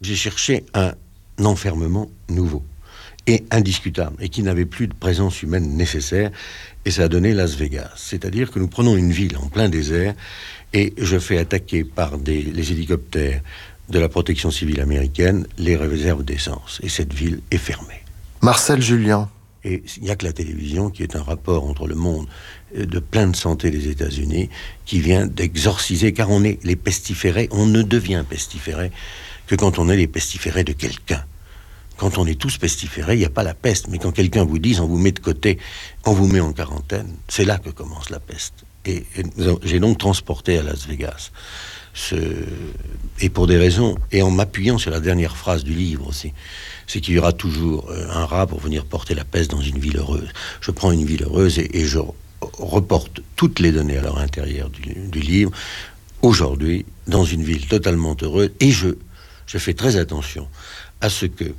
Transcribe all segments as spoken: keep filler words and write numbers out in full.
J'ai cherché un enfermement nouveau et indiscutable, et qui n'avait plus de présence humaine nécessaire, et ça a donné Las Vegas. C'est-à-dire que nous prenons une ville en plein désert, et je fais attaquer par des, les hélicoptères de la protection civile américaine les réserves d'essence, et cette ville est fermée. Marcel Julien. Et il n'y a que la télévision, qui est un rapport entre le monde de plein de santé des États-Unis, qui vient d'exorciser, car on est les pestiférés, on ne devient pestiféré que quand on est les pestiférés de quelqu'un. Quand on est tous pestiférés, il n'y a pas la peste, mais quand quelqu'un vous dit, on vous met de côté, on vous met en quarantaine, c'est là que commence la peste. Et, et j'ai donc transporté à Las Vegas, ce, et pour des raisons, et en m'appuyant sur la dernière phrase du livre aussi, c'est qu'il y aura toujours un rat pour venir porter la peste dans une ville heureuse. Je prends une ville heureuse et, et je reporte toutes les données à leur intérieur du, du livre, aujourd'hui, dans une ville totalement heureuse, et je, je fais très attention à ce que,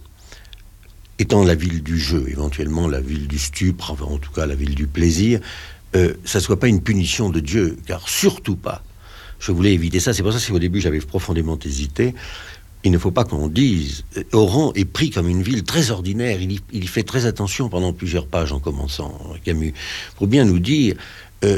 étant la ville du jeu, éventuellement la ville du stupre, enfin en tout cas la ville du plaisir, euh, ça ne soit pas une punition de Dieu, car surtout pas. Je voulais éviter ça, c'est pour ça qu'au début j'avais profondément hésité. Il ne faut pas qu'on dise, Oran est pris comme une ville très ordinaire, il y, il y fait très attention pendant plusieurs pages en commençant, Camus, pour bien nous dire, euh,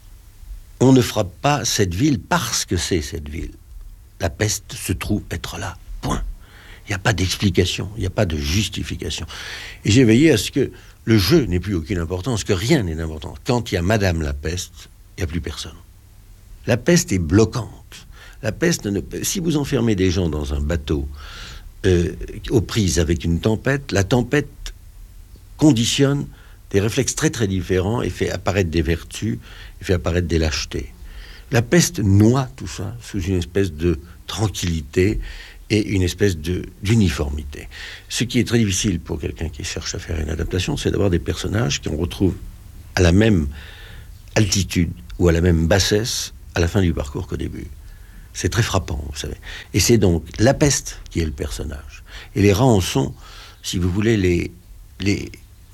on ne frappe pas cette ville parce que c'est cette ville. La peste se trouve être là, point. Il n'y a pas d'explication, il n'y a pas de justification. Et j'ai veillé à ce que le jeu n'ait plus aucune importance, que rien n'est important. Quand il y a Madame la peste, il n'y a plus personne. La peste est bloquante. La peste, ne... si vous enfermez des gens dans un bateau euh, aux prises avec une tempête, la tempête conditionne des réflexes très très différents et fait apparaître des vertus, et fait apparaître des lâchetés. La peste noie tout ça sous une espèce de tranquillité et une espèce de, d'uniformité. Ce qui est très difficile pour quelqu'un qui cherche à faire une adaptation, c'est d'avoir des personnages qu'on retrouve à la même altitude ou à la même bassesse à la fin du parcours qu'au début. C'est très frappant, vous savez. Et c'est donc la peste qui est le personnage. Et les rats en sont, si vous voulez, les, les,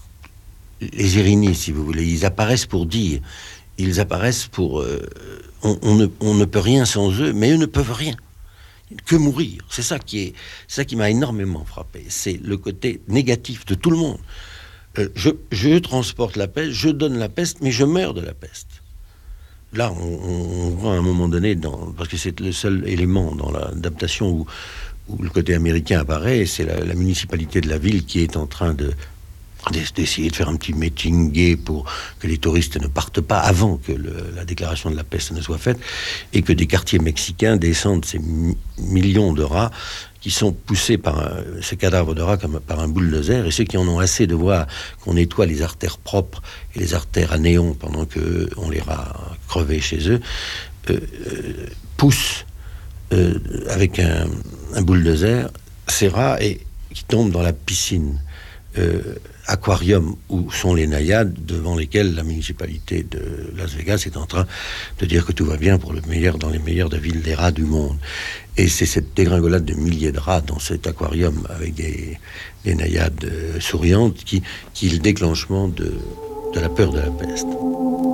les Irini, si vous voulez. Ils apparaissent pour dire, ils apparaissent pour... Euh, on, on, ne, on ne peut rien sans eux, mais eux ne peuvent rien. Que mourir. C'est ça qui est, c'est ça qui m'a énormément frappé. C'est le côté négatif de tout le monde. Euh, je, je transporte la peste, je donne la peste, mais je meurs de la peste. Là, on, on voit à un moment donné, dans, parce que c'est le seul élément dans l'adaptation où, où le côté américain apparaît, c'est la, la municipalité de la ville qui est en train de d'essayer de faire un petit meeting gay pour que les touristes ne partent pas avant que le, la déclaration de la peste ne soit faite, et que des quartiers mexicains descendent ces mi- millions de rats qui sont poussés par un, ces cadavres de rats comme par un bulldozer, et ceux qui en ont assez de voir qu'on nettoie les artères propres et les artères à néon pendant qu'on les rats crevés chez eux, euh, euh, poussent euh, avec un, un bulldozer ces rats et qui tombent dans la piscine euh, aquarium où sont les naïades, devant lesquelles la municipalité de Las Vegas est en train de dire que tout va bien pour le meilleur, dans les meilleures de villes des rats du monde. Et c'est cette dégringolade de milliers de rats dans cet aquarium avec des, des naïades euh, souriantes qui, qui est le déclenchement de, de la peur de la peste.